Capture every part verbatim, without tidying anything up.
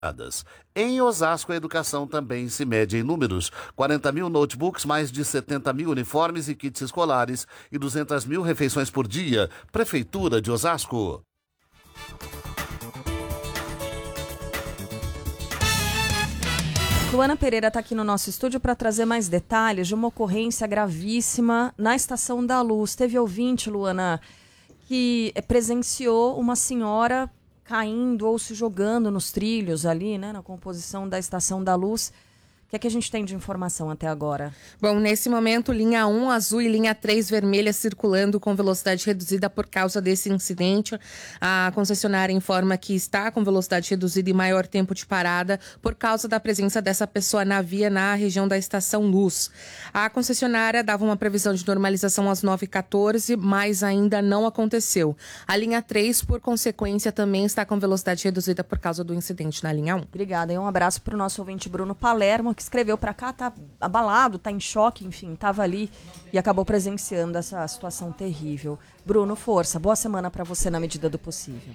Em Osasco, a educação também se mede em números. quarenta mil notebooks, mais de setenta mil uniformes e kits escolares e duzentas mil refeições por dia. Prefeitura de Osasco. Luana Pereira está aqui no nosso estúdio para trazer mais detalhes de uma ocorrência gravíssima na Estação da Luz. Teve ouvinte, Luana, que presenciou uma senhora caindo ou se jogando nos trilhos ali, né, na composição da Estação da Luz. O que é que a gente tem de informação até agora? Bom, nesse momento, linha um azul e linha três vermelha circulando com velocidade reduzida por causa desse incidente. A concessionária informa que está com velocidade reduzida e maior tempo de parada por causa da presença dessa pessoa na via na região da Estação Luz. A concessionária dava uma previsão de normalização às nove e quatorze, mas ainda não aconteceu. A linha três, por consequência, também está com velocidade reduzida por causa do incidente na linha um. Obrigada. E um abraço para o nosso ouvinte Bruno Palermo, que escreveu para cá, tá abalado, tá em choque, enfim, estava ali e acabou presenciando essa situação terrível. Bruno, força, boa semana para você na medida do possível.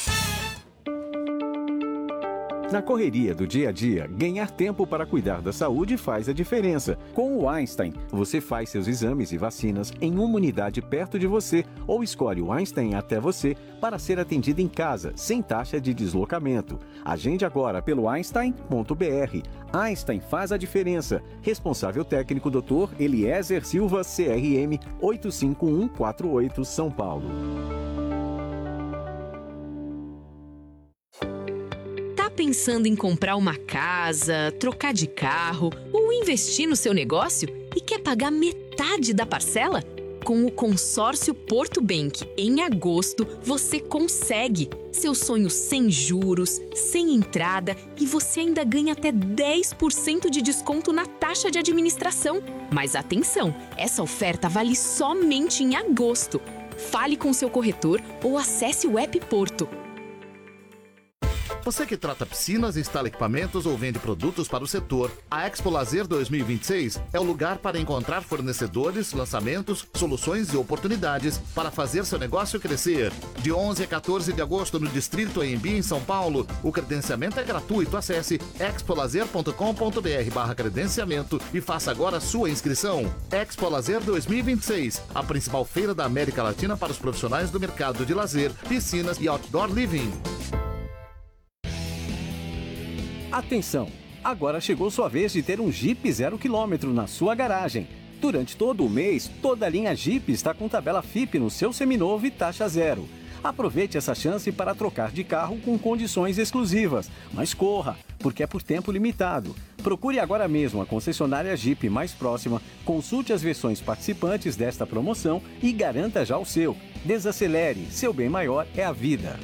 Na correria do dia a dia, ganhar tempo para cuidar da saúde faz a diferença. Com o Einstein, você faz seus exames e vacinas em uma unidade perto de você ou escolhe o Einstein até você para ser atendido em casa, sem taxa de deslocamento. Agende agora pelo einstein ponto b r. Einstein faz a diferença. Responsável técnico doutor Eliezer Silva, C R M oito cinco um quatro oito, São Paulo. Pensando em comprar uma casa, trocar de carro ou investir no seu negócio e quer pagar metade da parcela? Com o consórcio Porto Bank, em agosto, você consegue. Seu sonho sem juros, sem entrada e você ainda ganha até dez por cento de desconto na taxa de administração. Mas atenção, essa oferta vale somente em agosto. Fale com seu corretor ou acesse o app Porto. Você que trata piscinas, instala equipamentos ou vende produtos para o setor, a Expo Lazer dois mil e vinte e seis é o lugar para encontrar fornecedores, lançamentos, soluções e oportunidades para fazer seu negócio crescer. De onze a quatorze de agosto no Distrito Anhembi, em São Paulo, o credenciamento é gratuito. Acesse expolazer ponto com ponto b r barra credenciamento e faça agora a sua inscrição. Expo Lazer dois mil e vinte e seis, a principal feira da América Latina para os profissionais do mercado de lazer, piscinas e outdoor living. Atenção! Agora chegou sua vez de ter um Jeep zero quilômetro na sua garagem. Durante todo o mês, toda a linha Jeep está com tabela F I P no seu seminovo e taxa zero. Aproveite essa chance para trocar de carro com condições exclusivas. Mas corra, porque é por tempo limitado. Procure agora mesmo a concessionária Jeep mais próxima, consulte as versões participantes desta promoção e garanta já o seu. Desacelere, seu bem maior é a vida.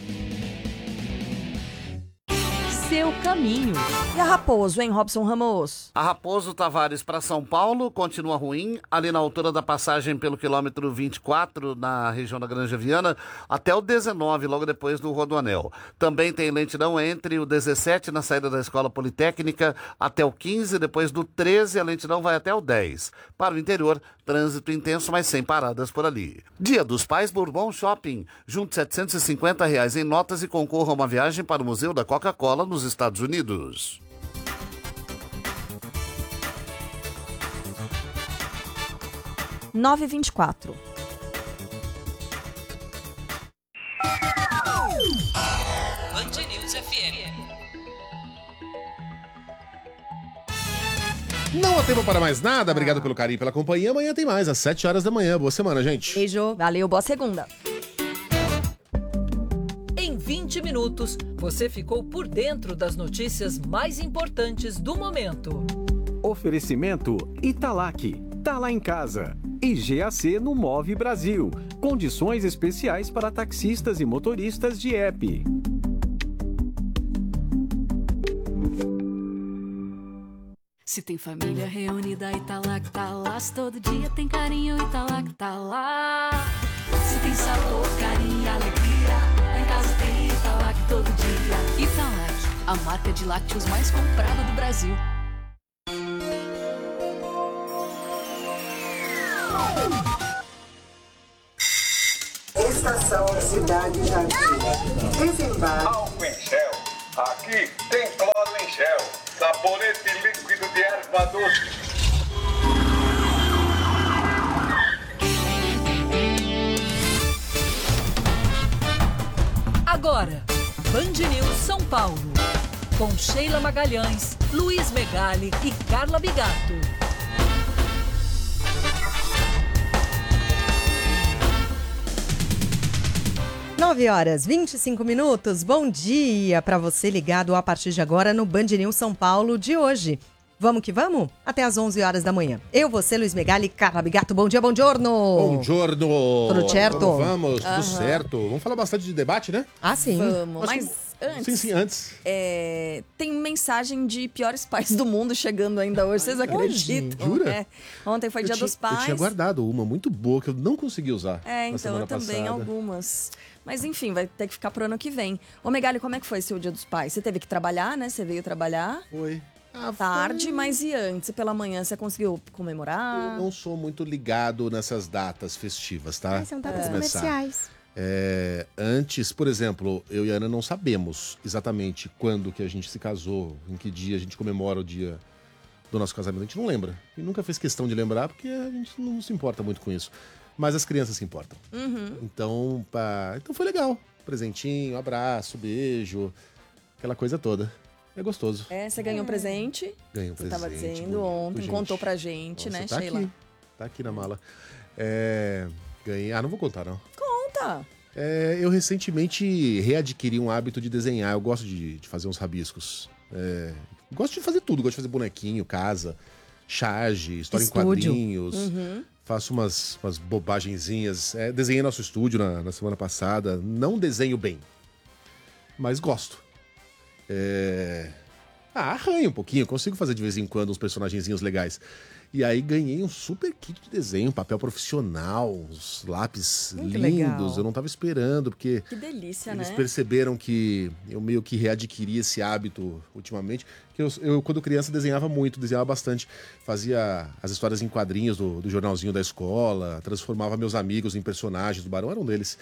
Seu caminho. E a Raposo, hein, Robson Ramos? A Raposo Tavares para São Paulo continua ruim, ali na altura da passagem pelo quilômetro vinte e quatro, na região da Granja Viana, até o dezenove, logo depois do Rodoanel. Também tem lentidão entre o dezessete, na saída da Escola Politécnica, até o quinze, depois do treze, a lentidão vai até o dez. Para o interior, trânsito intenso, mas sem paradas por ali. Dia dos Pais Bourbon Shopping. Junte setecentos e cinquenta reais em notas e concorra a uma viagem para o Museu da Coca-Cola nos Estados Unidos. nove e vinte e quatro. Band News F M. Não há tempo para mais nada. Obrigado pelo carinho e pela companhia. Amanhã tem mais, às sete horas da manhã. Boa semana, gente. Beijo. Valeu, boa segunda. Em vinte minutos, você ficou por dentro das notícias mais importantes do momento. Oferecimento Italac. Tá lá em casa. E G A C no Move Brasil. Condições especiais para taxistas e motoristas de app. Se tem família reunida, Italac tá lá. Se todo dia tem carinho, Italac tá lá. Se tem sabor, carinho e alegria, lá em casa tem Italac todo dia. Italac, a marca de lácteos mais comprada do Brasil. Estação Cidade Jardim. Desembarque. Álcool em gel. Aqui tem cloro em gel, sabonete líquido de erva doce. Agora, Band News São Paulo, com Sheila Magalhães, Luiz Megali e Carla Bigato. nove horas, vinte e cinco minutos. Bom dia para você ligado a partir de agora no Band News São Paulo de hoje. Vamos que vamos? Até às onze horas da manhã. Eu, você, Luiz Megali, Carla Bigato. Bom dia, bom giorno. Bom giorno. Tudo certo? Vamos, vamos tudo Aham. certo. Vamos falar bastante de debate, né? Ah, sim. Vamos, Mas mas antes... Sim, sim, antes. É, tem mensagem de piores pais do mundo chegando ainda hoje, vocês acreditam? Jura? É. Ontem foi Eu dia tinha- dos pais. Eu tinha guardado uma muito boa que eu não consegui usar. É, na então, semana eu também, passada. algumas. Mas enfim, vai ter que ficar pro ano que vem. Ô, Megali, como é que foi seu dia dos pais? Você teve que trabalhar, né? Você veio trabalhar Foi. Ah, tarde, foi- mas e antes? Pela manhã, você conseguiu comemorar? Eu não sou muito ligado nessas datas festivas, tá? São Pra datas começar. comerciais. É, antes, por exemplo, eu e a Ana não sabemos exatamente quando que a gente se casou, em que dia a gente comemora o dia do nosso casamento. A gente não lembra. E nunca fez questão de lembrar, porque a gente não se importa muito com isso. Mas as crianças se importam. Uhum. Então, pá, então foi legal. Presentinho, abraço, beijo, aquela coisa toda. É gostoso. É, você ganhou um presente. Ganhei um Você presente. tava dizendo bonito, ontem, gente. contou pra gente, Nossa, né, tá Sheila? Aqui. Tá aqui na mala. É, ganhei. Ah, não vou contar, não. Conta! É, eu recentemente readquiri um hábito de desenhar. Eu gosto de, de fazer uns rabiscos. É, gosto de fazer tudo. Gosto de fazer bonequinho, casa, charge, história Estúdio. em quadrinhos. Uhum. Faço umas, umas bobagenzinhas. É, desenhei nosso estúdio na, na semana passada. Não desenho bem, mas gosto. É... Ah, arranho um pouquinho. Consigo fazer de vez em quando uns personagenzinhos legais. E aí ganhei um super kit de desenho, papel profissional, uns lápis Hum, que lindos. legal. Eu não tava esperando, porque Que delícia, eles né? perceberam que eu meio que readquiri esse hábito ultimamente. Que eu, eu, quando criança, desenhava muito, desenhava bastante. Fazia as histórias em quadrinhos do, do jornalzinho da escola, transformava meus amigos em personagens. O Barão era um deles.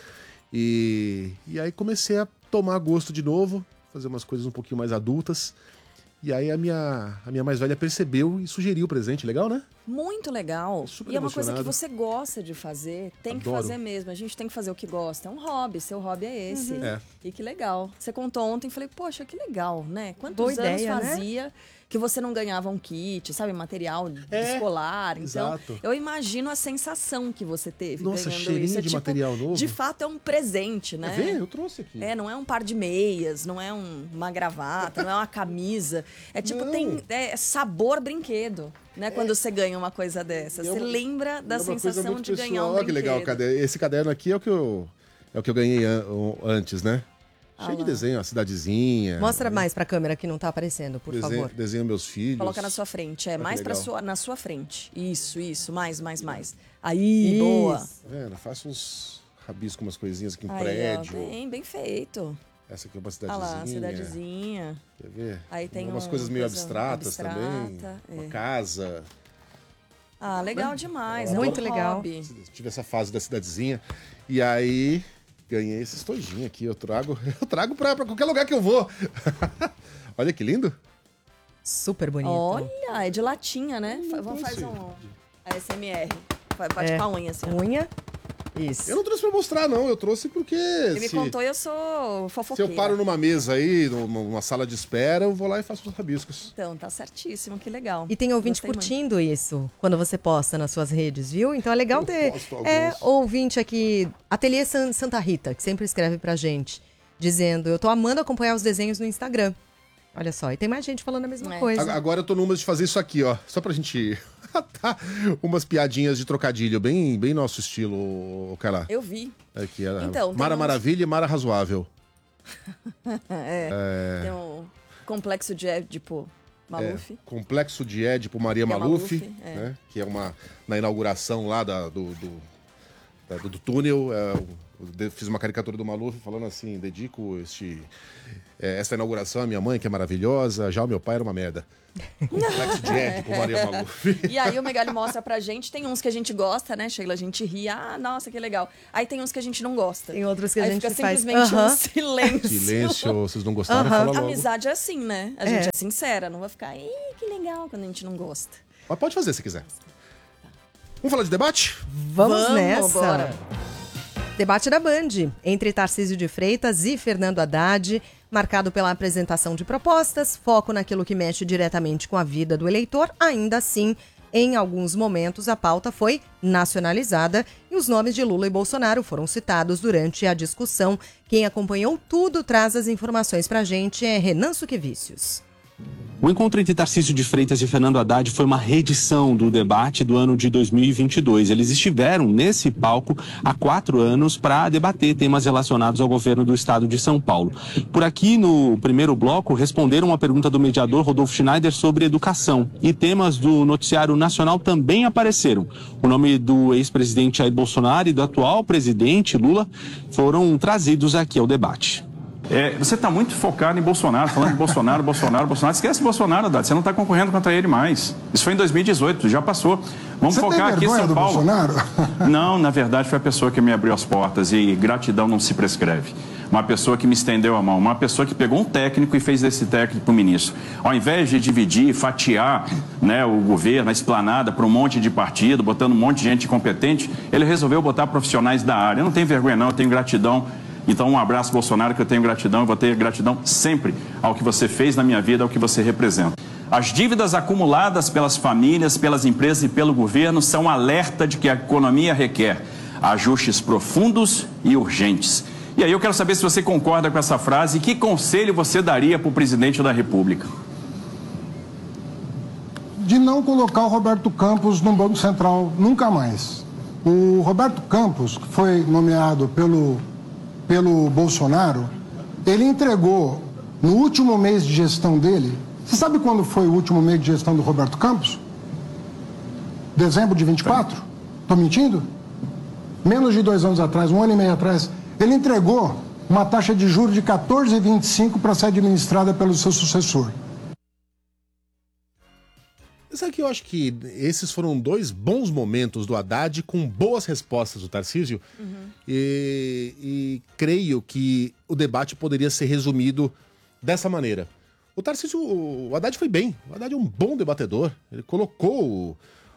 E, e aí comecei a tomar gosto de novo, fazer umas coisas um pouquinho mais adultas. E aí a minha, a minha mais velha percebeu e sugeriu o presente. Legal, né? Muito legal. Super E é uma coisa que emocionado. você gosta de fazer, tem que Adoro. fazer mesmo. A gente tem que fazer o que gosta. É um hobby, seu hobby é esse. É. E que legal. Você contou ontem, falei, poxa, que legal, né? Quantos Boa anos ideia, né? fazia que você não ganhava um kit, sabe? Material É, escolar. Então, exato. eu imagino a sensação que você teve Nossa, ganhando cheirinho isso. É de tipo, material novo. de fato, é um presente, né? Vê, eu trouxe aqui. É, não é um par de meias, não é um- uma gravata, não é uma camisa. É tipo, Não. tem é sabor brinquedo, né? Quando você ganha uma coisa dessa. E é Você uma- lembra da É uma coisa sensação muito de pessoal. ganhar um Olha brinquedo. que legal, o caderno. Esse caderno aqui é o que eu, é o que eu ganhei an- o- antes, né? Ah Cheio de lá. desenho, a cidadezinha. Mostra mais pra câmera que não tá aparecendo, por desenho, favor. Desenho meus filhos. Coloca na sua frente, é, que mais pra legal. sua, na sua frente. Isso, isso, mais, mais, mais. Aí, Isso. boa. Tá vendo? Faço uns rabiscos, umas coisinhas aqui em Aí, prédio. ó, bem, bem feito. Essa aqui é uma Olha cidadezinha. lá, cidadezinha. Quer ver? Aí tem umas um- coisas meio coisa abstratas também. abstrata, Uma é. casa. Ah, legal demais. É Muito um legal. hobby. Tive essa fase da cidadezinha. E aí ganhei esse estojinho aqui. Eu trago, eu trago pra, pra qualquer lugar que eu vou. Olha que lindo. Super bonito. Olha, é de latinha, né? Fa- Vamos fazer um A S M R. Fa- Bate É. com a unha assim. ó. Unha. Isso. Eu não trouxe pra mostrar, não. Eu trouxe porque Ele me se, contou e eu sou se fofoqueira. eu paro numa mesa aí, numa, numa sala de espera, eu vou lá e faço os rabiscos. Então, tá certíssimo, que legal. E tem ouvinte Gostei muito. curtindo isso quando você posta nas suas redes, viu? Então é legal Eu ter. posto alguns. É, ouvinte aqui, Ateliê San- Santa Rita, que sempre escreve pra gente, dizendo: eu tô amando acompanhar os desenhos no Instagram. Olha só, e tem mais gente falando a mesma É. coisa. A- Agora eu tô numa de fazer isso aqui, ó. Só pra gente. Tá, umas piadinhas de trocadilho, bem, bem nosso estilo, o Carla. Eu vi. Aqui, era Então, tem Mara uns- Maravilha e Mara Razoável. é, Tem um complexo de Édipo Maluf. É, Complexo de Édipo Maria Maria Maluf, Maluf, é. né? Que é uma. Na inauguração lá da, do, do, da- do túnel. É, Eu fiz uma caricatura do Maluf falando assim, dedico este, é, esta inauguração à minha mãe, que é maravilhosa, já o meu pai era uma merda. Complexo de Édipo, Maria Maluf. E aí o Megali mostra pra gente, tem uns que a gente gosta, né, Sheila? A gente ri, ah, nossa, que legal. Aí tem uns que a gente não gosta. Tem outros que a aí gente fica faz... simplesmente Uhum. um silêncio. Silêncio, vocês não gostaram, Uhum. fala logo. A amizade é assim, né? A É. gente é sincera, não vai ficar, ih, que legal, quando a gente não gosta. Mas pode fazer se quiser. Vamos falar de debate? Vamos, Vamos, nessa. bora. Debate da Band, entre Tarcísio de Freitas e Fernando Haddad, marcado pela apresentação de propostas, foco naquilo que mexe diretamente com a vida do eleitor. Ainda assim, em alguns momentos, a pauta foi nacionalizada e os nomes de Lula e Bolsonaro foram citados durante a discussão. Quem acompanhou tudo traz as informações pra gente é Renan Suquevicius. O encontro entre Tarcísio de Freitas e Fernando Haddad foi uma reedição do debate do ano de dois mil e vinte e dois. Eles estiveram nesse palco há quatro anos para debater temas relacionados ao governo do estado de São Paulo. Por aqui, no primeiro bloco, responderam uma pergunta do mediador Rodolfo Schneider sobre educação. E temas do noticiário nacional também apareceram. O nome do ex-presidente Jair Bolsonaro e do atual presidente Lula foram trazidos aqui ao debate. É, você está muito focado em Bolsonaro, falando de Bolsonaro, Bolsonaro, Bolsonaro. Esquece Bolsonaro, Haddad. Você não está concorrendo contra ele mais. Isso foi em dois mil e dezoito, já passou. Vamos você focar tem aqui em São do Paulo. Bolsonaro? Não, na verdade foi a pessoa que me abriu as portas e gratidão não se prescreve. Uma pessoa que me estendeu a mão, uma pessoa que pegou um técnico e fez desse técnico o ministro. Ao invés de dividir, fatiar, né, o governo, a esplanada para um monte de partido, botando um monte de gente competente, ele resolveu botar profissionais da área. Eu não tenho vergonha não, eu tenho gratidão. Então, um abraço, Bolsonaro, que eu tenho gratidão, eu vou ter gratidão sempre ao que você fez na minha vida, ao que você representa. As dívidas acumuladas pelas famílias, pelas empresas e pelo governo são alerta de que a economia requer ajustes profundos e urgentes. E aí eu quero saber se você concorda com essa frase e que conselho você daria para o presidente da República? De não colocar o Roberto Campos no Banco Central nunca mais. O Roberto Campos, que foi nomeado pelo... pelo Bolsonaro, ele entregou no último mês de gestão dele. Você sabe quando foi o último mês de gestão do Roberto Campos? Dezembro de vinte e quatro? Estou mentindo? Menos de dois anos atrás, um ano e meio atrás, ele entregou uma taxa de juros de quatorze vírgula vinte e cinco para ser administrada pelo seu sucessor. Isso aqui eu acho que esses foram dois bons momentos do Haddad com boas respostas do Tarcísio. Uhum. E, e creio que o debate poderia ser resumido dessa maneira. O Tarcísio, o Haddad foi bem. O Haddad é um bom debatedor. Ele colocou o,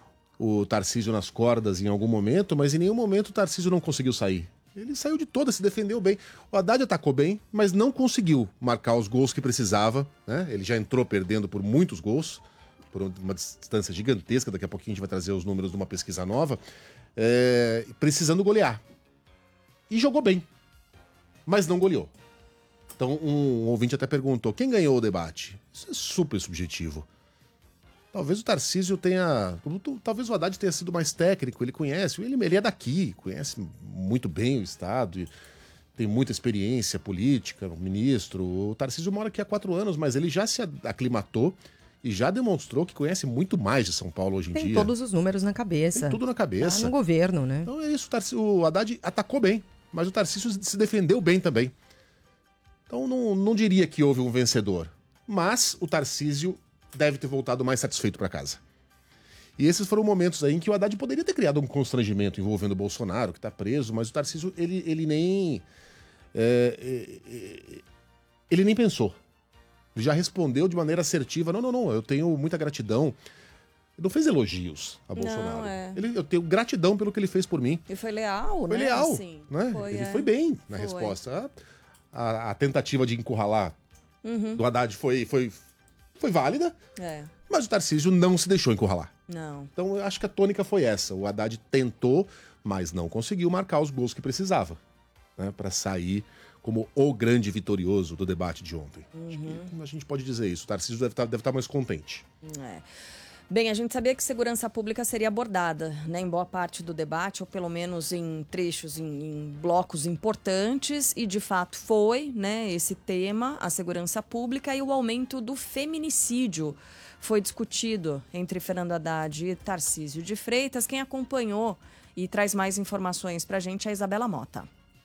o Tarcísio nas cordas em algum momento, mas em nenhum momento o Tarcísio não conseguiu sair. Ele saiu de toda, se defendeu bem. O Haddad atacou bem, mas não conseguiu marcar os gols que precisava, né? Ele já entrou perdendo por muitos gols, por uma distância gigantesca. Daqui a pouquinho a gente vai trazer os números de uma pesquisa nova, é, precisando golear. E jogou bem, mas não goleou. Então um ouvinte até perguntou, quem ganhou o debate? Isso é super subjetivo. Talvez o Tarcísio tenha... Talvez o Haddad tenha sido mais técnico, ele conhece, ele, ele é daqui, conhece muito bem o Estado, e tem muita experiência política, ministro. O Tarcísio mora aqui há quatro anos, mas ele já se aclimatou e já demonstrou que conhece muito mais de São Paulo hoje em Tem dia. Tem todos os números na cabeça. Tem tudo na cabeça. Tá no governo, né? Então é isso, o, Tarcísio, o Haddad atacou bem, mas o Tarcísio se defendeu bem também. Então não, não diria que houve um vencedor, mas o Tarcísio deve ter voltado mais satisfeito para casa. E esses foram momentos aí em que o Haddad poderia ter criado um constrangimento envolvendo o Bolsonaro, que está preso, mas o Tarcísio, ele, ele nem... É, é, ele nem pensou. Já respondeu de maneira assertiva, não, não, não, eu tenho muita gratidão. Ele não fez elogios a Bolsonaro. Não, é. ele, eu tenho gratidão pelo que ele fez por mim. E foi leal, foi né? Foi leal, assim, né? foi, ele é. foi bem na foi. resposta. A, a, a tentativa de encurralar uhum. do Haddad foi, foi, foi válida, é. mas o Tarcísio não se deixou encurralar. Não. Então eu acho que a tônica foi essa. O Haddad tentou, mas não conseguiu marcar os gols que precisava, né, para sair como o grande vitorioso do debate de ontem. Uhum. Acho que a gente pode dizer isso. O Tarcísio deve estar, deve estar mais contente. É. Bem, a gente sabia que segurança pública seria abordada, né, em boa parte do debate, ou pelo menos em trechos, em, em blocos importantes, e de fato foi, né, esse tema, a segurança pública e o aumento do feminicídio. Foi discutido entre Fernando Haddad e Tarcísio de Freitas. Quem acompanhou e traz mais informações para a gente é a Isabela Mota.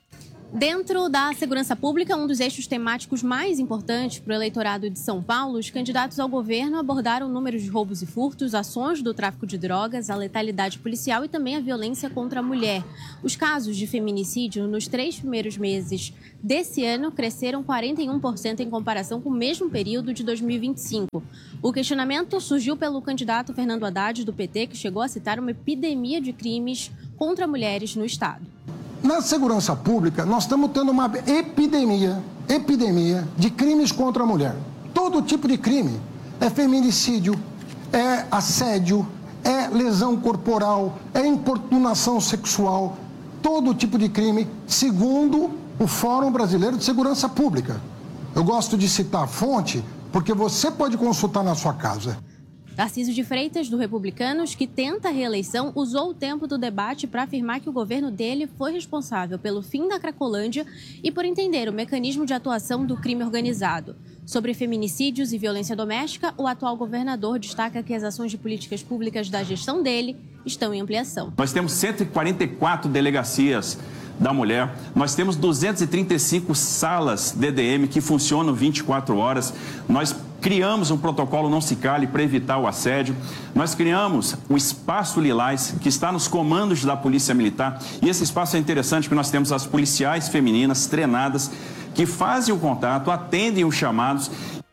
Dentro da segurança pública, um dos eixos temáticos mais importantes para o eleitorado de São Paulo, os candidatos ao governo abordaram o número de roubos e furtos, ações do tráfico de drogas, a letalidade policial e também a violência contra a mulher. Os casos de feminicídio nos três primeiros meses desse ano cresceram quarenta e um por cento em comparação com o mesmo período de dois mil e vinte e cinco. O questionamento surgiu pelo candidato Fernando Haddad, do P T, que chegou a citar uma epidemia de crimes contra mulheres no estado. Na segurança pública, nós estamos tendo uma epidemia, epidemia de crimes contra a mulher. Todo tipo de crime. É feminicídio, é assédio, é lesão corporal, é importunação sexual. Todo tipo de crime, segundo o Fórum Brasileiro de Segurança Pública. Eu gosto de citar a fonte, porque você pode consultar na sua casa. Tarcísio de Freitas, do Republicanos, que tenta a reeleição, usou o tempo do debate para afirmar que o governo dele foi responsável pelo fim da Cracolândia e por entender o mecanismo de atuação do crime organizado. Sobre feminicídios e violência doméstica, o atual governador destaca que as ações de políticas públicas da gestão dele estão em ampliação. Nós temos cento e quarenta e quatro delegacias da mulher, nós temos duzentas e trinta e cinco salas D D M que funcionam vinte e quatro horas, nós criamos um protocolo Não Se Cale para evitar o assédio, nós criamos o Espaço Lilás, que está nos comandos da Polícia Militar, e esse espaço é interessante porque nós temos as policiais femininas treinadas que fazem o contato, atendem os chamados.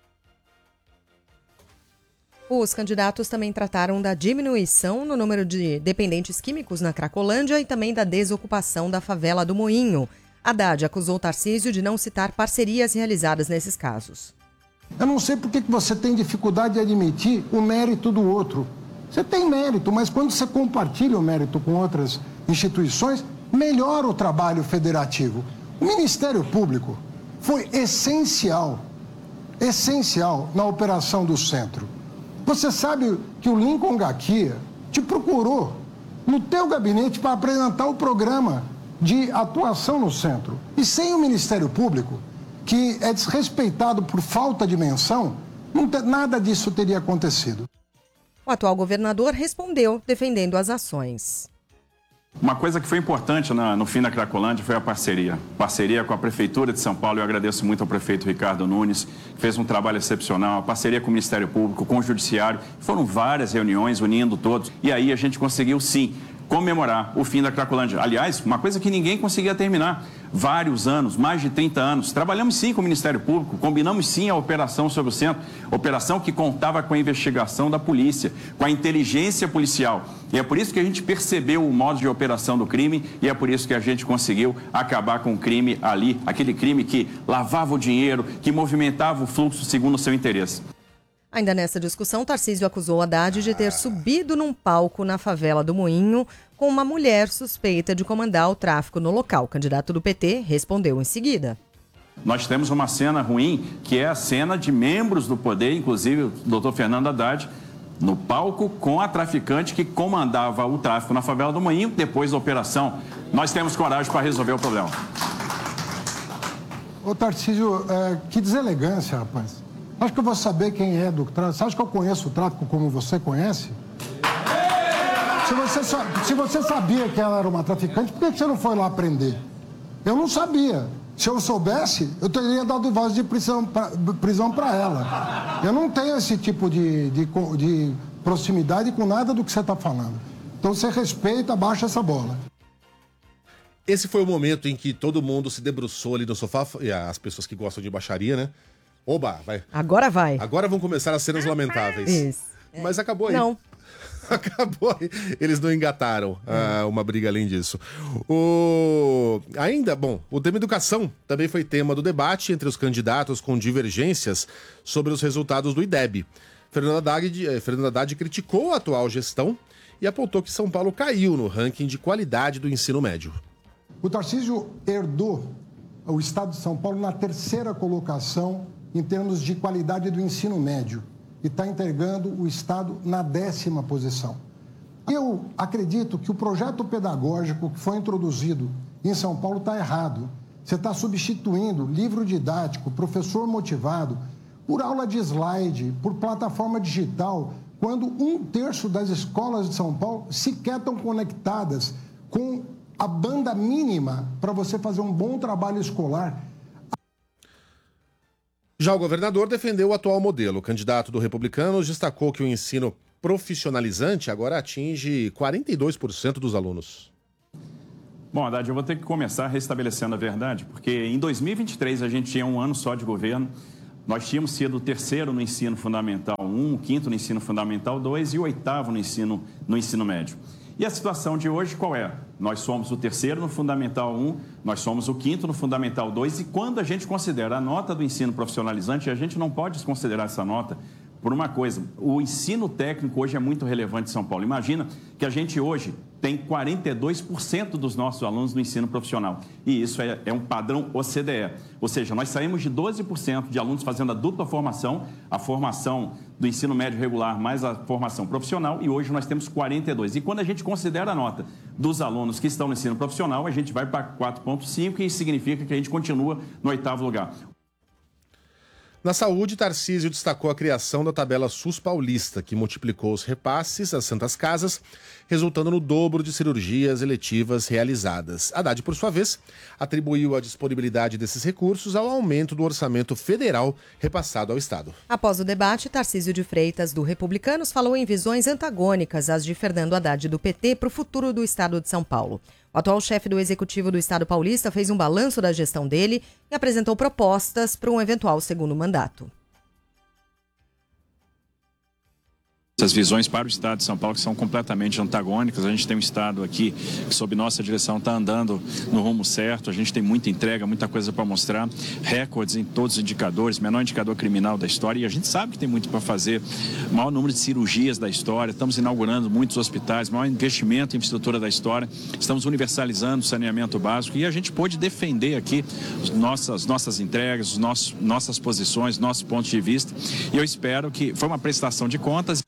Os candidatos também trataram da diminuição no número de dependentes químicos na Cracolândia e também da desocupação da favela do Moinho. Haddad acusou Tarcísio de não citar parcerias realizadas nesses casos. Eu não sei por que você tem dificuldade de admitir o mérito do outro. Você tem mérito, mas quando você compartilha o mérito com outras instituições, melhora o trabalho federativo. O Ministério Público foi essencial, essencial na operação do centro. Você sabe que o Lincoln Gakia te procurou no teu gabinete para apresentar o programa de atuação no centro. E sem o Ministério Público, que é desrespeitado por falta de menção, não te, nada disso teria acontecido. O atual governador respondeu defendendo as ações. Uma coisa que foi importante na, no fim da Cracolândia foi a parceria. Parceria com a Prefeitura de São Paulo, eu agradeço muito ao prefeito Ricardo Nunes, que fez um trabalho excepcional, a parceria com o Ministério Público, com o Judiciário, foram várias reuniões unindo todos, e aí a gente conseguiu sim comemorar o fim da Cracolândia. Aliás, uma coisa que ninguém conseguia terminar. Vários anos, mais de trinta anos. Trabalhamos sim com o Ministério Público, combinamos sim a operação sobre o centro, operação que contava com a investigação da polícia, com a inteligência policial. E é por isso que a gente percebeu o modo de operação do crime e é por isso que a gente conseguiu acabar com o crime ali, aquele crime que lavava o dinheiro, que movimentava o fluxo segundo o seu interesse. Ainda nessa discussão, Tarcísio acusou Haddad de ter subido num palco na favela do Moinho com uma mulher suspeita de comandar o tráfico no local. O candidato do P T respondeu em seguida. Nós temos uma cena ruim, que é a cena de membros do poder, inclusive o doutor Fernando Haddad, no palco com a traficante que comandava o tráfico na favela do Moinho depois da operação. Nós temos coragem para resolver o problema. Ô Tarcísio, é, que deselegância, rapaz. Acho que eu vou saber quem é do tráfico. Você acha que eu conheço o tráfico como você conhece? Se você, se você sabia que ela era uma traficante, por que você não foi lá prender? Eu não sabia. Se eu soubesse, eu teria dado voz de prisão pra, prisão para ela. Eu não tenho esse tipo de, de, de proximidade com nada do que você está falando. Então você respeita, baixa essa bola. Esse foi o momento em que todo mundo se debruçou ali no sofá, e as pessoas que gostam de baixaria, né? Oba, vai. Agora vai. Agora vão começar as cenas lamentáveis. Isso. Mas acabou aí. Não. Acabou aí. Eles não engataram ah, uma briga além disso. O... Ainda, bom, o tema educação também foi tema do debate entre os candidatos com divergências sobre os resultados do I D E B. Fernando Haddad, Fernando Haddad criticou a atual gestão e apontou que São Paulo caiu no ranking de qualidade do ensino médio. O Tarcísio herdou o estado de São Paulo na terceira colocação em termos de qualidade do ensino médio e está entregando o estado na décima posição. Eu acredito que o projeto pedagógico que foi introduzido em São Paulo está errado. Você está substituindo livro didático, professor motivado, por aula de slide, por plataforma digital, quando um terço das escolas de São Paulo sequer estão conectadas com a banda mínima para você fazer um bom trabalho escolar. Já o governador defendeu o atual modelo. O candidato do Republicanos destacou que o ensino profissionalizante agora atinge quarenta e dois por cento dos alunos. Bom, Haddad, eu vou ter que começar restabelecendo a verdade, porque em dois mil e vinte e três a gente tinha um ano só de governo, nós tínhamos sido o terceiro no ensino fundamental um, o quinto no ensino fundamental dois e o oitavo no ensino, no ensino médio. E a situação de hoje qual é? Nós somos o terceiro no Fundamental um, nós somos o quinto no Fundamental dois, e quando a gente considera a nota do ensino profissionalizante, a gente não pode desconsiderar essa nota por uma coisa: o ensino técnico hoje é muito relevante em São Paulo. Imagina que a gente hoje tem quarenta e dois por cento dos nossos alunos no ensino profissional. E isso é, é um padrão O C D E. Ou seja, nós saímos de doze por cento de alunos fazendo a dupla formação, a formação do ensino médio regular mais a formação profissional, e hoje nós temos quarenta e dois por cento. E quando a gente considera a nota dos alunos que estão no ensino profissional, a gente vai para quatro vírgula cinco, e isso significa que a gente continua no oitavo lugar. Na saúde, Tarcísio destacou a criação da tabela SUS paulista, que multiplicou os repasses às Santas Casas, resultando no dobro de cirurgias eletivas realizadas. Haddad, por sua vez, atribuiu a disponibilidade desses recursos ao aumento do orçamento federal repassado ao Estado. Após o debate, Tarcísio de Freitas, do Republicanos, falou em visões antagônicas às de Fernando Haddad, do P T, para o futuro do Estado de São Paulo. O atual chefe do Executivo do Estado paulista fez um balanço da gestão dele e apresentou propostas para um eventual segundo mandato. Essas visões para o Estado de São Paulo que são completamente antagônicas. A gente tem um Estado aqui que, sob nossa direção, está andando no rumo certo. A gente tem muita entrega, muita coisa para mostrar, recordes em todos os indicadores, menor indicador criminal da história, e a gente sabe que tem muito para fazer. Maior número de cirurgias da história, estamos inaugurando muitos hospitais, maior investimento em infraestrutura da história, estamos universalizando o saneamento básico, e a gente pôde defender aqui nossas, nossas entregas, os nossos, nossas posições, nossos pontos de vista, e eu espero que foi uma prestação de contas.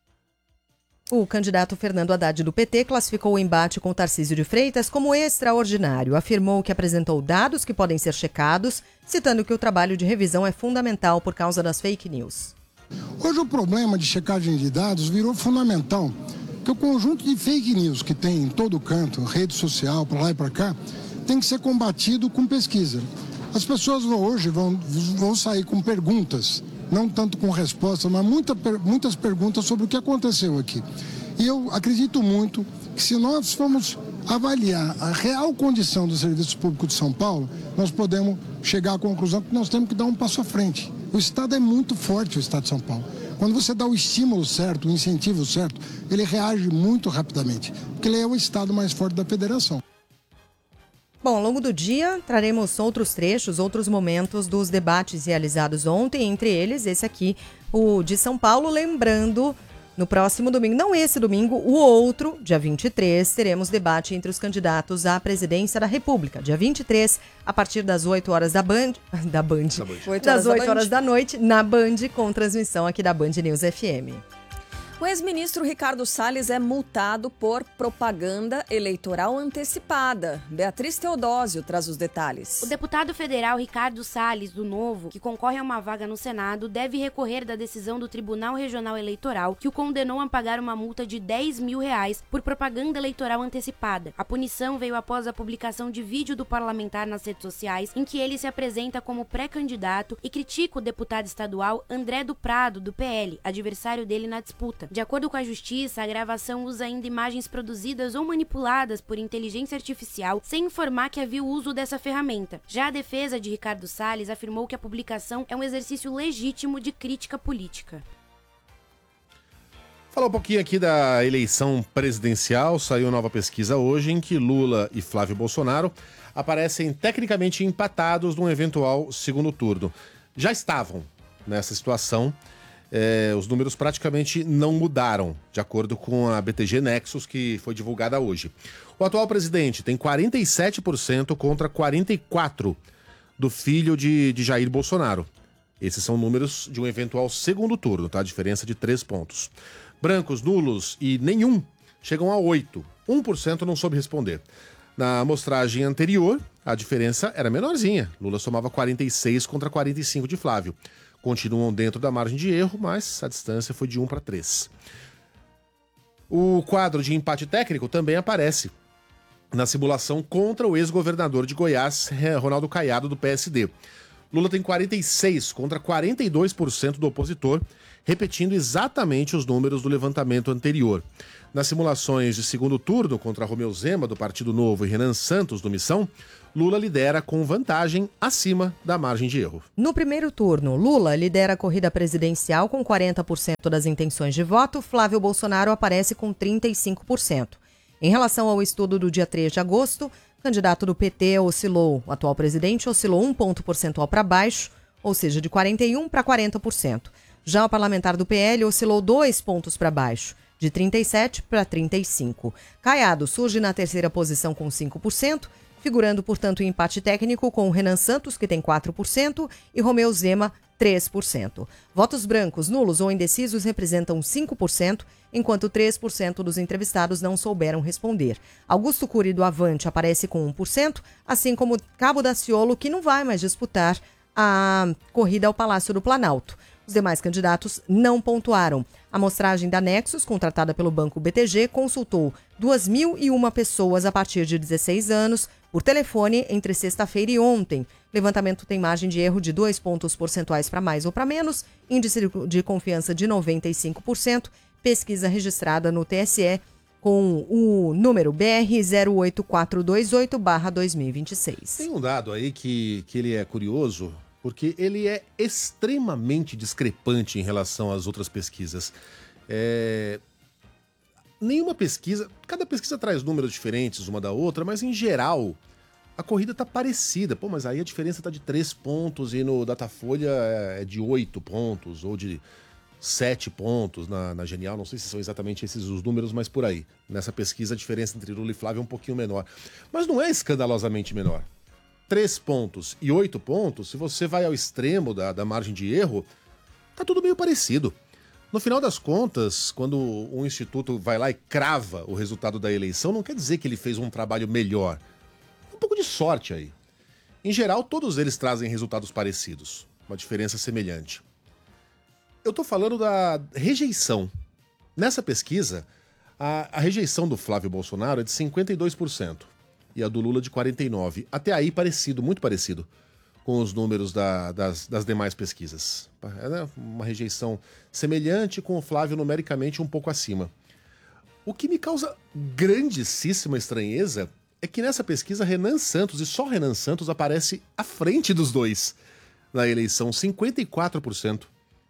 O candidato Fernando Haddad, do P T, classificou o embate com Tarcísio de Freitas como extraordinário. Afirmou que apresentou dados que podem ser checados, citando que o trabalho de revisão é fundamental por causa das fake news. Hoje o problema de checagem de dados virou fundamental, porque o conjunto de fake news que tem em todo canto, rede social, para lá e para cá, tem que ser combatido com pesquisa. As pessoas hoje vão, vão sair com perguntas, não tanto com respostas, mas muita, muitas perguntas sobre o que aconteceu aqui. E eu acredito muito que, se nós formos avaliar a real condição do serviço público de São Paulo, nós podemos chegar à conclusão que nós temos que dar um passo à frente. O Estado é muito forte, o Estado de São Paulo. Quando você dá o estímulo certo, o incentivo certo, ele reage muito rapidamente, porque ele é o Estado mais forte da federação. Bom, ao longo do dia, traremos outros trechos, outros momentos dos debates realizados ontem, entre eles esse aqui, o de São Paulo, lembrando, no próximo domingo, não esse domingo, o outro, dia vinte e três, teremos debate entre os candidatos à presidência da República. Dia vinte e três, a partir das oito horas da Band, da Band, da Band. das oito horas da noite, na Band, com transmissão aqui da Band News F M. O ex-ministro Ricardo Salles é multado por propaganda eleitoral antecipada. Beatriz Teodósio traz os detalhes. O deputado federal Ricardo Salles, do Novo, que concorre a uma vaga no Senado, deve recorrer da decisão do Tribunal Regional Eleitoral, que o condenou a pagar uma multa de dez mil reais por propaganda eleitoral antecipada. A punição veio após a publicação de vídeo do parlamentar nas redes sociais, em que ele se apresenta como pré-candidato e critica o deputado estadual André do Prado, do P L, adversário dele na disputa. De acordo com a Justiça, a gravação usa ainda imagens produzidas ou manipuladas por inteligência artificial, sem informar que havia o uso dessa ferramenta. Já a defesa de Ricardo Salles afirmou que a publicação é um exercício legítimo de crítica política. Falar um pouquinho aqui da eleição presidencial. Saiu nova pesquisa hoje em que Lula e Flávio Bolsonaro aparecem tecnicamente empatados num eventual segundo turno. Já estavam nessa situação. É, os números praticamente não mudaram, de acordo com a B T G Nexus, que foi divulgada hoje. O atual presidente tem quarenta e sete por cento contra quarenta e quatro por cento do filho de, de Jair Bolsonaro. Esses são números de um eventual segundo turno, tá? A diferença de três pontos. Brancos, nulos e nenhum chegam a oito por cento. um por cento não soube responder. Na amostragem anterior, a diferença era menorzinha. Lula somava quarenta e seis contra quarenta e cinco de Flávio. Continuam dentro da margem de erro, mas a distância foi de um para três. O quadro de empate técnico também aparece. na simulação contra o ex-governador de Goiás, Ronaldo Caiado, do P S D. Lula tem quarenta e seis contra quarenta e dois por cento do opositor, repetindo exatamente os números do levantamento anterior. Nas simulações de segundo turno contra Romeu Zema, do Partido Novo, e Renan Santos, do Missão, Lula lidera com vantagem acima da margem de erro. No primeiro turno, Lula lidera a corrida presidencial com quarenta por cento das intenções de voto, Flávio Bolsonaro aparece com trinta e cinco por cento. Em relação ao estudo do dia três de agosto, o candidato do P T oscilou, o atual presidente oscilou um ponto percentual para baixo, ou seja, de quarenta e um por cento para quarenta por cento. Já o parlamentar do P L oscilou dois pontos para baixo, de trinta e sete para trinta e cinco. Caiado surge na terceira posição com cinco por cento, figurando, portanto, em empate técnico com o Renan Santos, que tem quatro por cento, e Romeu Zema, três por cento. Votos brancos, nulos ou indecisos representam cinco por cento, enquanto três por cento dos entrevistados não souberam responder. Augusto Cury, do Avante, aparece com um por cento, assim como Cabo Daciolo, que não vai mais disputar a corrida ao Palácio do Planalto. Os demais candidatos não pontuaram. A amostragem da Nexus, contratada pelo Banco B T G, consultou duas mil e uma pessoas a partir de dezesseis anos por telefone entre sexta-feira e ontem. O levantamento tem margem de erro de dois pontos percentuais para mais ou para menos, índice de confiança de noventa e cinco por cento, pesquisa registrada no T S E com o número B R zero oito quatro dois oito barra dois mil e vinte e seis. Tem um dado aí que, que ele é curioso, porque ele é extremamente discrepante em relação às outras pesquisas. É... Nenhuma pesquisa... Cada pesquisa traz números diferentes uma da outra, mas em geral a corrida está parecida. Pô, mas aí a diferença está de três pontos e no Datafolha é de oito pontos ou de sete pontos na, na Genial. Não sei se são exatamente esses os números, mas por aí. Nessa pesquisa a diferença entre Lula e Flávio é um pouquinho menor. Mas não é escandalosamente menor. Três pontos e oito pontos, se você vai ao extremo da, da margem de erro, tá tudo meio parecido. No final das contas, quando um instituto vai lá e crava o resultado da eleição, não quer dizer que ele fez um trabalho melhor. Um pouco de sorte aí. Em geral, todos eles trazem resultados parecidos, uma diferença semelhante. Eu tô falando da rejeição. Nessa pesquisa, a, a rejeição do Flávio Bolsonaro é de cinquenta e dois por cento. E a do Lula de quarenta e nove por cento. Até aí parecido, muito parecido com os números da, das, das demais pesquisas. É uma rejeição semelhante, com o Flávio numericamente um pouco acima. O que me causa grandíssima estranheza é que nessa pesquisa Renan Santos, e só Renan Santos, aparece à frente dos dois na eleição, cinquenta e quatro por cento.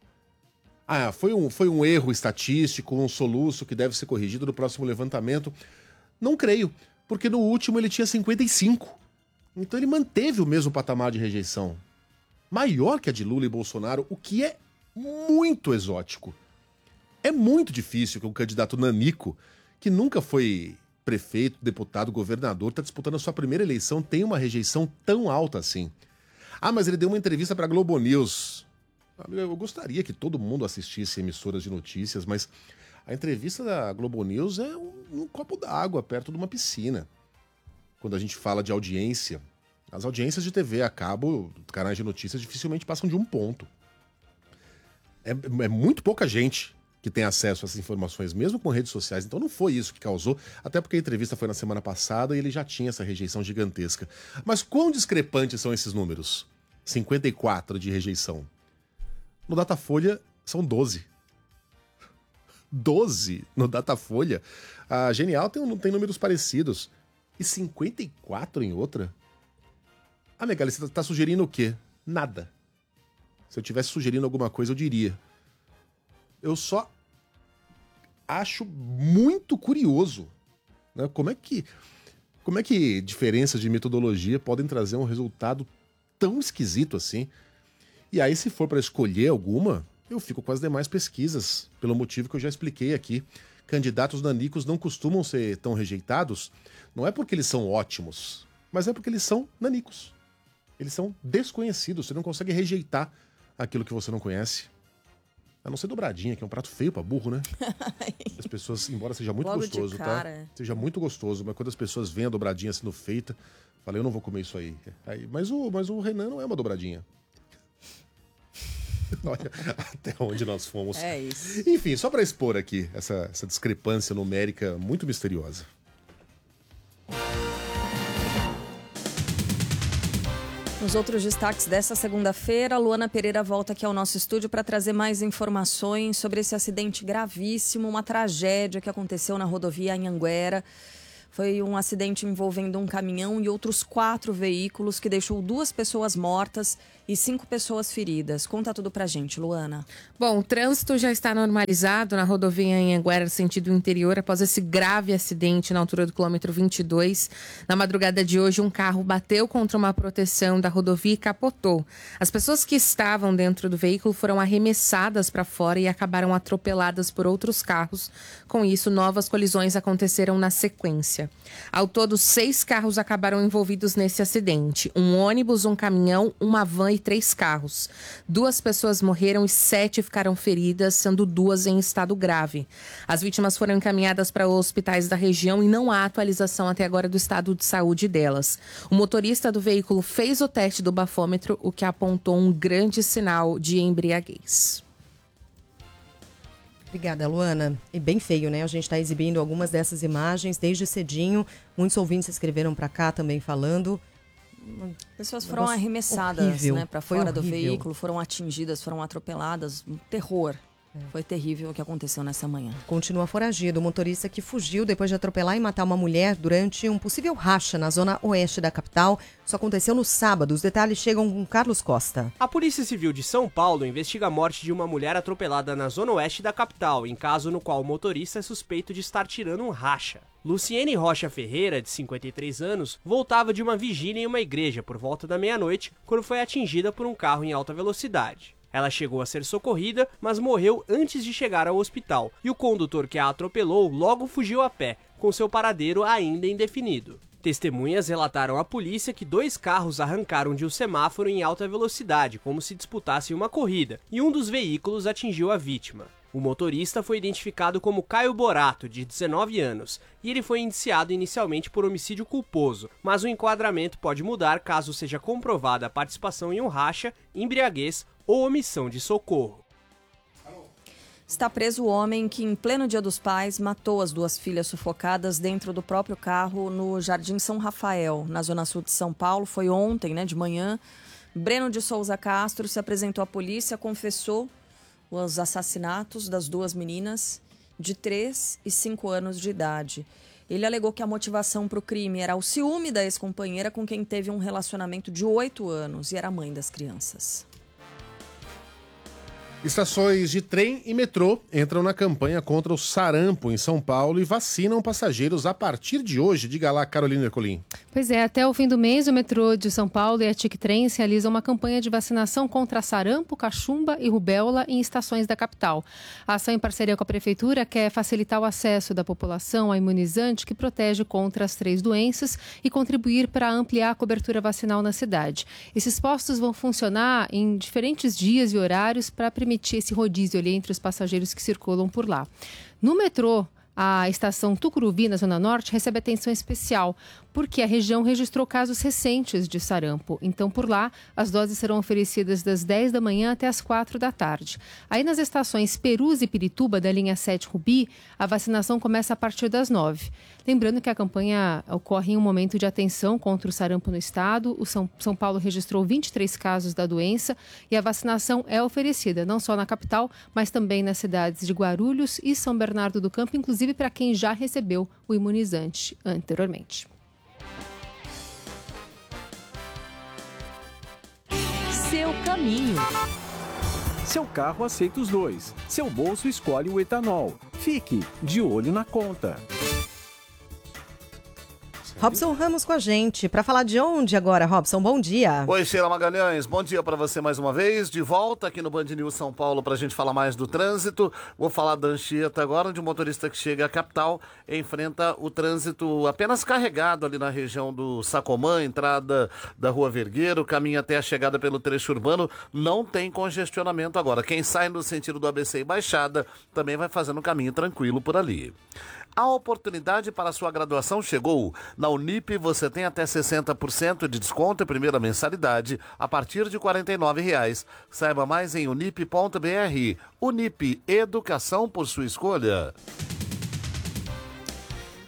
Ah, foi um, foi um erro estatístico, um soluço que deve ser corrigido no próximo levantamento. Não creio. Porque no último ele tinha cinquenta e cinco. Então ele manteve o mesmo patamar de rejeição. Maior que a de Lula e Bolsonaro, o que é muito exótico. É muito difícil que um candidato nanico, que nunca foi prefeito, deputado, governador, está disputando a sua primeira eleição, tenha uma rejeição tão alta assim. Ah, mas ele deu uma entrevista para a Globo News. Eu gostaria que todo mundo assistisse emissoras de notícias, mas a entrevista da Globo News é um, um copo d'água perto de uma piscina. Quando a gente fala de audiência, as audiências de T V a cabo, canais de notícias, dificilmente passam de um ponto. É, é muito pouca gente que tem acesso a essas informações, mesmo com redes sociais. Então não foi isso que causou, até porque a entrevista foi na semana passada e ele já tinha essa rejeição gigantesca. Mas quão discrepantes são esses números? cinquenta e quatro de rejeição. No Datafolha são doze. doze no Datafolha. A Genial tem, tem números parecidos. E cinquenta e quatro em outra? Ah, Megali, você tá sugerindo o quê? Nada. Se eu tivesse sugerindo alguma coisa, eu diria. Eu só acho muito curioso, né? Como é que, como é que diferenças de metodologia podem trazer um resultado tão esquisito assim? E aí, se for para escolher alguma, eu fico com as demais pesquisas, pelo motivo que eu já expliquei aqui. Candidatos nanicos não costumam ser tão rejeitados, não é porque eles são ótimos, mas é porque eles são nanicos. Eles são desconhecidos, você não consegue rejeitar aquilo que você não conhece. A não ser dobradinha, que é um prato feio pra burro, né? As pessoas, embora seja muito Logo gostoso, de cara. tá? Seja muito gostoso, mas quando as pessoas veem a dobradinha sendo feita, falam, eu não vou comer isso aí. aí mas, o, mas o Renan não é uma dobradinha. Olha até onde nós fomos. É isso. Enfim, só para expor aqui essa, essa discrepância numérica muito misteriosa. Nos outros destaques dessa segunda-feira, Luana Pereira volta aqui ao nosso estúdio para trazer mais informações sobre esse acidente gravíssimo, uma tragédia que aconteceu na rodovia Anhanguera. Foi um acidente envolvendo um caminhão e outros quatro veículos que deixou duas pessoas mortas e cinco pessoas feridas. Conta tudo pra gente, Luana. Bom, o trânsito já está normalizado na rodovia Anhanguera, sentido interior, após esse grave acidente na altura do quilômetro vinte e dois. Na madrugada de hoje, um carro bateu contra uma proteção da rodovia e capotou. As pessoas que estavam dentro do veículo foram arremessadas para fora e acabaram atropeladas por outros carros. Com isso, novas colisões aconteceram na sequência. Ao todo, seis carros acabaram envolvidos nesse acidente. Um ônibus, um caminhão, uma van e três carros. Duas pessoas morreram e sete ficaram feridas, sendo duas em estado grave. As vítimas foram encaminhadas para hospitais da região e não há atualização até agora do estado de saúde delas. O motorista do veículo fez o teste do bafômetro, o que apontou um grande sinal de embriaguez. Obrigada, Luana. E bem feio, né? A gente está exibindo algumas dessas imagens desde cedinho. Muitos ouvintes escreveram para cá também falando. Pessoas foram arremessadas, né, para fora do horrível. veículo, foram atingidas, foram atropeladas. Um terror. Foi terrível o que aconteceu nessa manhã. Continua foragido o motorista que fugiu depois de atropelar e matar uma mulher durante um possível racha na zona oeste da capital. Isso aconteceu no sábado. Os detalhes chegam com Carlos Costa. A Polícia Civil de São Paulo investiga a morte de uma mulher atropelada na zona oeste da capital, em caso no qual o motorista é suspeito de estar tirando um racha. Luciene Rocha Ferreira, de cinquenta e três anos, voltava de uma vigília em uma igreja por volta da meia-noite, quando foi atingida por um carro em alta velocidade. Ela chegou a ser socorrida, mas morreu antes de chegar ao hospital, e o condutor que a atropelou logo fugiu a pé, com seu paradeiro ainda indefinido. Testemunhas relataram à polícia que dois carros arrancaram de um semáforo em alta velocidade, como se disputassem uma corrida, e um dos veículos atingiu a vítima. O motorista foi identificado como Caio Borato, de dezenove anos, e ele foi indiciado inicialmente por homicídio culposo, mas o enquadramento pode mudar caso seja comprovada a participação em um racha, embriaguez ou omissão de socorro. Está preso o homem que, em pleno Dia dos Pais, matou as duas filhas sufocadas dentro do próprio carro no Jardim São Rafael, na zona sul de São Paulo. Foi ontem, né, de manhã. Breno de Souza Castro se apresentou à polícia, confessou os assassinatos das duas meninas de três e cinco anos de idade. Ele alegou que a motivação para o crime era o ciúme da ex-companheira com quem teve um relacionamento de oito anos e era mãe das crianças. Estações de trem e metrô entram na campanha contra o sarampo em São Paulo e vacinam passageiros a partir de hoje. Diga lá, Carolina Ercolim. Pois é, até o fim do mês, o metrô de São Paulo e a Tic Trens realizam uma campanha de vacinação contra sarampo, cachumba e rubéola em estações da capital. A ação, em parceria com a Prefeitura, quer facilitar o acesso da população a imunizante que protege contra as três doenças e contribuir para ampliar a cobertura vacinal na cidade. Esses postos vão funcionar em diferentes dias e horários para permitir esse rodízio ali entre os passageiros que circulam por lá. No metrô, a estação Tucuruvi, na Zona Norte, recebe atenção especial, porque a região registrou casos recentes de sarampo. Então, por lá, as doses serão oferecidas das dez da manhã até as quatro da tarde. Aí, nas estações Perus e Pirituba, da linha sete Rubi, a vacinação começa a partir das nove. Lembrando que a campanha ocorre em um momento de atenção contra o sarampo no estado. O São, São Paulo registrou vinte e três casos da doença e a vacinação é oferecida não só na capital, mas também nas cidades de Guarulhos e São Bernardo do Campo, inclusive para quem já recebeu o imunizante anteriormente. Seu caminho. Seu carro aceita os dois. Seu bolso escolhe o etanol. Fique de olho na conta. Robson Ramos com a gente. Para falar de onde agora, Robson? Bom dia. Oi, Sheila Magalhães. Bom dia para você mais uma vez. De volta aqui no Band News São Paulo para a gente falar mais do trânsito. Vou falar da Anchieta agora, de um motorista que chega à capital, enfrenta o trânsito apenas carregado ali na região do Sacomã, entrada da Rua Vergueiro, caminho até a chegada pelo trecho urbano. Não tem congestionamento agora. Quem sai no sentido do A B C e Baixada também vai fazendo um caminho tranquilo por ali. A oportunidade para a sua graduação chegou. Na Unip você tem até sessenta por cento de desconto em primeira mensalidade a partir de quarenta e nove reais. Saiba mais em unip ponto br. Unip, educação por sua escolha.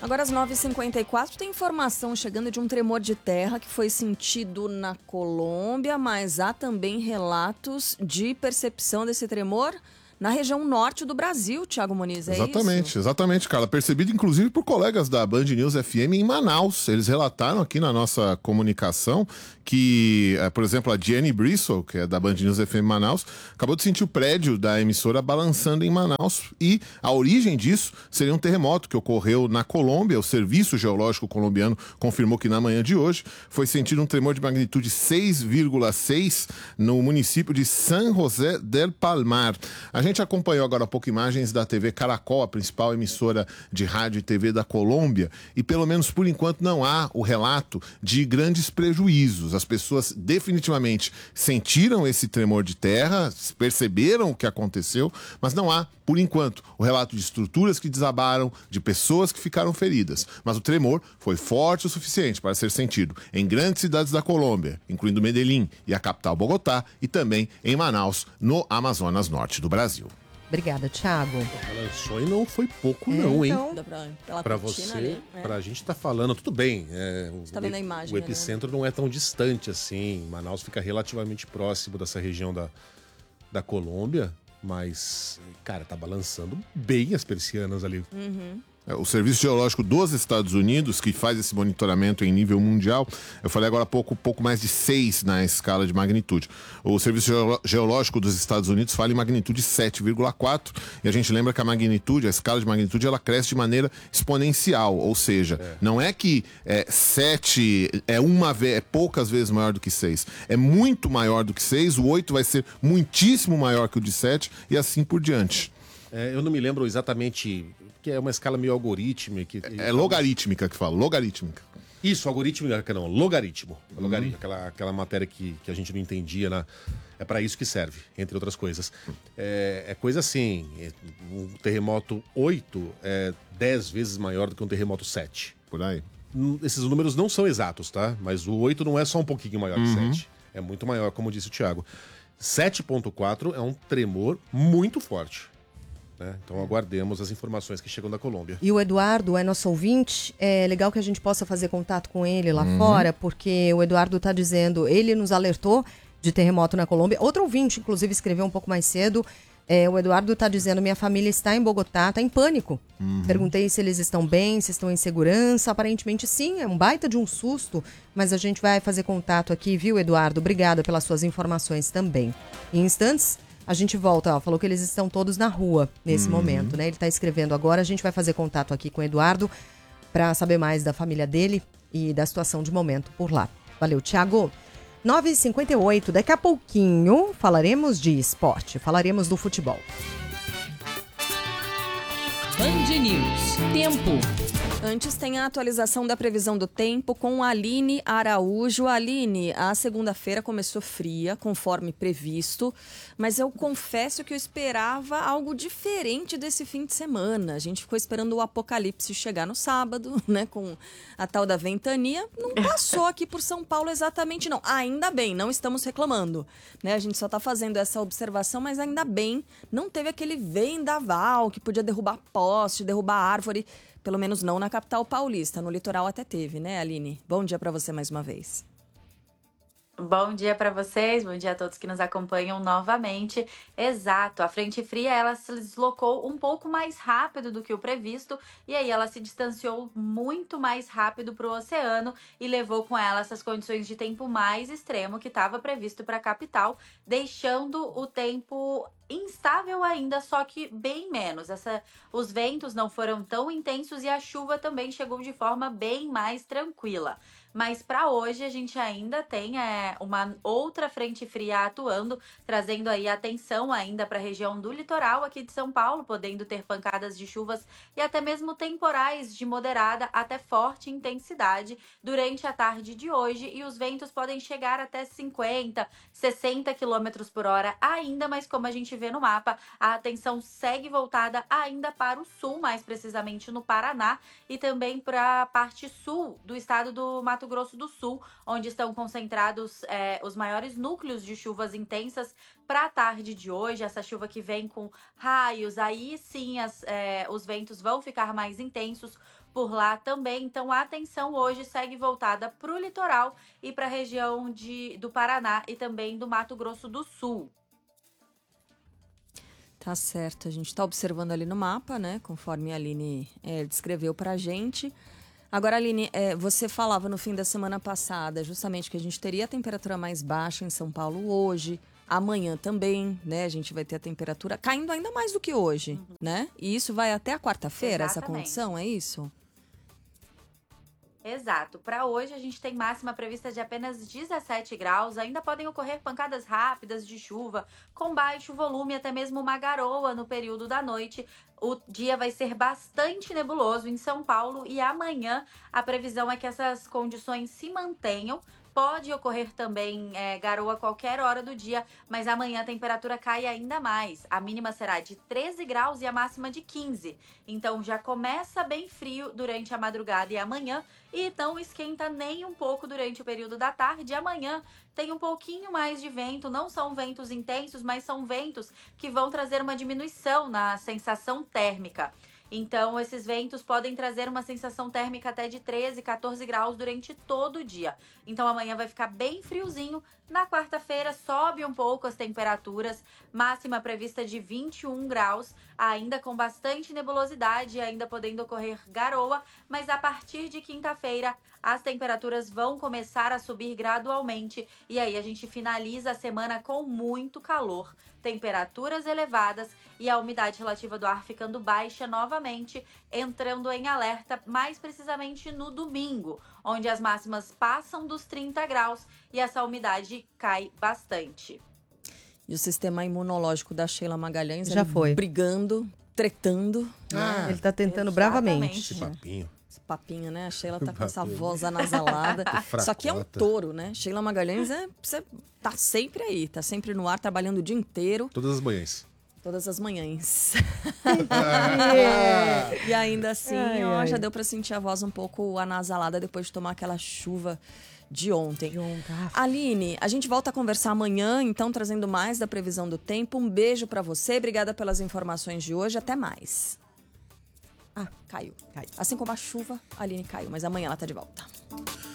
Agora às nove e cinquenta e quatro tem informação chegando de um tremor de terra que foi sentido na Colômbia, mas há também relatos de percepção desse tremor na região norte do Brasil, Thiago Muniz, é Exatamente, isso? exatamente, Carla. Percebido inclusive por colegas da Band News F M em Manaus. Eles relataram aqui na nossa comunicação que, por exemplo, a Jenny Brissell, que é da Band News F M Manaus, acabou de sentir o prédio da emissora balançando em Manaus. E a origem disso seria um terremoto que ocorreu na Colômbia. O Serviço Geológico Colombiano confirmou que na manhã de hoje foi sentido um tremor de magnitude seis vírgula seis no município de San José del Palmar. A gente acompanhou agora há pouco imagens da T V Caracol, a principal emissora de rádio e T V da Colômbia, e pelo menos por enquanto não há o relato de grandes prejuízos. As pessoas definitivamente sentiram esse tremor de terra, perceberam o que aconteceu, mas não há, por enquanto, o relato de estruturas que desabaram, de pessoas que ficaram feridas. Mas o tremor foi forte o suficiente para ser sentido em grandes cidades da Colômbia, incluindo Medellín e a capital Bogotá, e também em Manaus, no Amazonas Norte do Brasil. Obrigada, Thiago. Balançou e não foi pouco, É, não, hein? então. Dá pra, pela Pra cortina você, ali, né? pra gente tá falando, tudo bem. É, o, Você tá vendo a imagem, o né? epicentro não é tão distante assim. Manaus fica relativamente próximo dessa região da, da Colômbia, mas, cara, tá balançando bem as persianas ali. Uhum. O Serviço Geológico dos Estados Unidos, que faz esse monitoramento em nível mundial, eu falei agora há pouco, pouco mais de seis na escala de magnitude. O Serviço Geológico dos Estados Unidos fala em magnitude sete vírgula quatro, e a gente lembra que a magnitude, a escala de magnitude, ela cresce de maneira exponencial, ou seja, é. não é que é, sete é uma vez, é poucas vezes maior do que seis, é muito maior do que seis, o oito vai ser muitíssimo maior que o de sete, e assim por diante. É, eu não me lembro exatamente, que é uma escala meio algorítmica. Que... É logarítmica que fala, logarítmica. Isso, algorítmica não, logaritmo. Uhum. Logaritmo, aquela, aquela matéria que, que a gente não entendia, na... é para isso que serve, entre outras coisas. É, é coisa assim, um terremoto oito é dez vezes maior do que um terremoto sete. Por aí. Esses números não são exatos, tá? Mas o oito não é só um pouquinho maior que Uhum. sete. É muito maior, como disse o Thiago. sete ponto quatro é um tremor muito forte. Né? Então aguardemos as informações que chegam da Colômbia. E o Eduardo é nosso ouvinte, é legal que a gente possa fazer contato com ele lá Uhum. fora, porque o Eduardo está dizendo, ele nos alertou de terremoto na Colômbia, outro ouvinte inclusive escreveu um pouco mais cedo, é, o Eduardo está dizendo, minha família está em Bogotá, está em pânico. Uhum. Perguntei se eles estão bem, se estão em segurança, aparentemente sim, é um baita de um susto, mas a gente vai fazer contato aqui, viu, Eduardo? Obrigada pelas suas informações também. Em instantes, a gente volta, ó, falou que eles estão todos na rua nesse Uhum. momento, né? Ele está escrevendo agora, a gente vai fazer contato aqui com o Eduardo para saber mais da família dele e da situação de momento por lá. Valeu, Thiago. nove e cinquenta e oito, daqui a pouquinho falaremos de esporte, falaremos do futebol. Band News. Tempo. Antes tem a atualização da previsão do tempo com a Aline Araújo. Aline, a segunda-feira começou fria, conforme previsto, mas eu confesso que eu esperava algo diferente desse fim de semana. A gente ficou esperando o apocalipse chegar no sábado, né, com a tal da ventania. Não passou aqui por São Paulo exatamente, não. Ainda bem, não estamos reclamando, né? A gente só está fazendo essa observação, mas ainda bem, não teve aquele vendaval que podia derrubar poste, derrubar árvore. Pelo menos não na capital paulista. No litoral até teve, né, Aline? Bom dia para você mais uma vez. Bom dia para vocês, bom dia a todos que nos acompanham novamente. Exato, a frente fria ela se deslocou um pouco mais rápido do que o previsto e aí ela se distanciou muito mais rápido para o oceano e levou com ela essas condições de tempo mais extremo que estava previsto para a capital, deixando o tempo instável ainda, só que bem menos. Essa, os ventos não foram tão intensos e a chuva também chegou de forma bem mais tranquila. Mas para hoje a gente ainda tem é, uma outra frente fria atuando, trazendo aí atenção ainda para a região do litoral aqui de São Paulo, podendo ter pancadas de chuvas e até mesmo temporais de moderada até forte intensidade durante a tarde de hoje. E os ventos podem chegar até cinquenta, sessenta quilômetros por hora ainda, mas como a gente vê no mapa, a atenção segue voltada ainda para o sul, mais precisamente no Paraná, e também para a parte sul do estado do Mato Grosso do Sul, onde estão concentrados é, os maiores núcleos de chuvas intensas para a tarde de hoje. Essa chuva que vem com raios, aí sim as, é, os ventos vão ficar mais intensos. por lá também. Então a atenção hoje segue voltada para o litoral e para a região de, do Paraná e também do Mato Grosso do Sul. Tá certo, a gente está observando ali no mapa, né? Conforme a Aline é, descreveu para a gente. Agora, Aline, é, você falava no fim da semana passada justamente que a gente teria a temperatura mais baixa em São Paulo hoje, amanhã também, né? A gente vai ter a temperatura caindo ainda mais do que hoje, uhum. né? E isso vai até a quarta-feira, essa condição, é isso? Exato. Para hoje a gente tem máxima prevista de apenas dezessete graus. Ainda podem ocorrer pancadas rápidas de chuva com baixo volume, até mesmo uma garoa no período da noite. O dia vai ser bastante nebuloso em São Paulo e amanhã a previsão é que essas condições se mantenham. Pode ocorrer também é, garoa a qualquer hora do dia, mas amanhã a temperatura cai ainda mais. A mínima será de treze graus e a máxima de quinze. Então já começa bem frio durante a madrugada e amanhã, e não esquenta nem um pouco durante o período da tarde. Amanhã tem um pouquinho mais de vento, não são ventos intensos, mas são ventos que vão trazer uma diminuição na sensação térmica. Então, esses ventos podem trazer uma sensação térmica até de treze, quatorze graus durante todo o dia. Então, amanhã vai ficar bem friozinho. Na quarta-feira, sobe um pouco as temperaturas. Máxima prevista de vinte e um graus, ainda com bastante nebulosidade, ainda podendo ocorrer garoa. Mas a partir de quinta-feira, as temperaturas vão começar a subir gradualmente. E aí, a gente finaliza a semana com muito calor. Temperaturas elevadas e a umidade relativa do ar ficando baixa novamente, entrando em alerta mais precisamente no domingo, onde as máximas passam dos trinta graus e essa umidade cai bastante. E o sistema imunológico da Sheila Magalhães já foi brigando, tretando. Ah, né? Ele tá tentando bravamente. Esse papinho. Esse papinho, né? A Sheila tá com essa voz anasalada. Isso aqui é um touro, né? Sheila Magalhães é, você tá sempre aí, tá sempre no ar, trabalhando o dia inteiro. Todas as manhãs. Todas as manhãs. yeah. E ainda assim, ai, ó, ai. já deu pra sentir a voz um pouco anasalada depois de tomar aquela chuva de ontem. De ontem. Aline, a gente volta a conversar amanhã, então, trazendo mais da previsão do tempo. Um beijo pra você, obrigada pelas informações de hoje, até mais. Ah, caiu. caiu. Assim como a chuva, a Aline caiu, mas amanhã ela tá de volta.